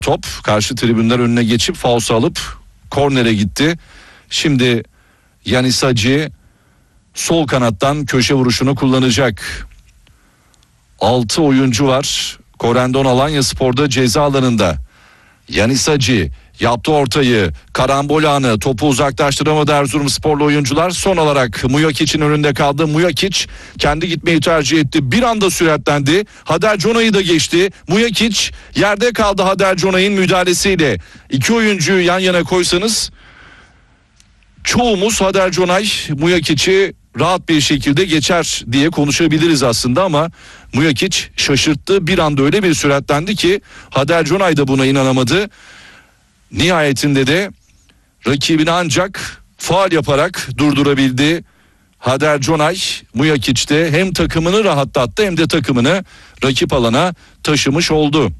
top karşı tribünler önüne geçip falso alıp kornere gitti. Şimdi Yanis Hacı sol kanattan köşe vuruşunu kullanacak. 6 oyuncu var Corendon Alanyaspor'da ceza alanında. Yanis Hacı yaptı ortayı, karambol anı, topu uzaklaştıramadı Erzurumsporlu oyuncular. Son olarak Muyakic'in önünde kaldı. Muyakic kendi gitmeyi tercih etti. Bir anda süratlendi. Hader Conay'ı da geçti. Muyakic yerde kaldı Hader Conay'ın müdahalesiyle. İki oyuncuyu yan yana koysanız çoğumuz Hader Conay Muyakic'i rahat bir şekilde geçer diye konuşabiliriz aslında ama Muyakic şaşırttı. Bir anda öyle bir süratlendi ki Hader Conay da buna inanamadı. Nihayetinde de rakibini ancak faul yaparak durdurabildi. Hader Conay, Muyakic de hem takımını rahatlattı hem de takımını rakip alana taşımış oldu.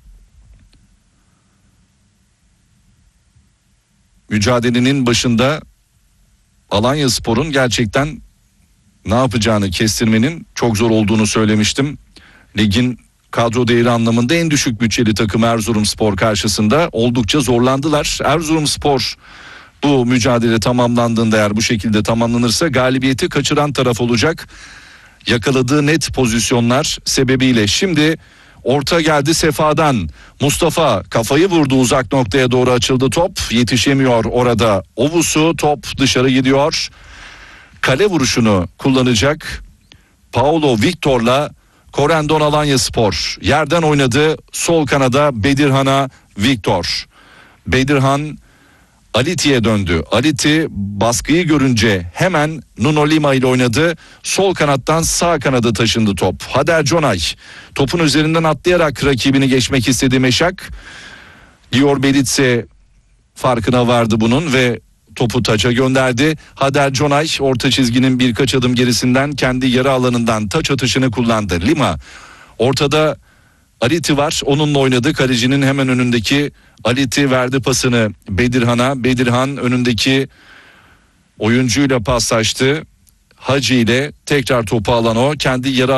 Mücadelenin başında Alanyaspor'un gerçekten ne yapacağını kestirmenin çok zor olduğunu söylemiştim. Ligin kadro değeri anlamında en düşük bütçeli takım Erzurumspor karşısında oldukça zorlandılar. Erzurumspor bu mücadele tamamlandığında, eğer bu şekilde tamamlanırsa galibiyeti kaçıran taraf olacak. Yakaladığı net pozisyonlar sebebiyle. Şimdi orta geldi Sefa'dan. Mustafa kafayı vurdu, uzak noktaya doğru açıldı top. Yetişemiyor orada Ovusu, top dışarı gidiyor. Kale vuruşunu kullanacak Paulo Victor'la Corendon Alanyaspor. Yerden oynadı sol kanada Bedirhan'a Victor. Bedirhan Aliti'ye döndü. Aliti baskıyı görünce hemen Nuno Lima ile oynadı. Sol kanattan sağ kanada taşındı top. Hader Conay topun üzerinden atlayarak rakibini geçmek istedi Meşak. Dior Belitse farkına vardı bunun ve topu taça gönderdi. Hader Conay orta çizginin birkaç adım gerisinden kendi yarı alanından taç atışını kullandı. Lima ortada, Aliti var, onunla oynadı. Kalecinin hemen önündeki Aliti verdi pasını Bedirhan'a. Bedirhan önündeki oyuncuyla paslaştı. Hacı ile tekrar topu alan o kendi yarı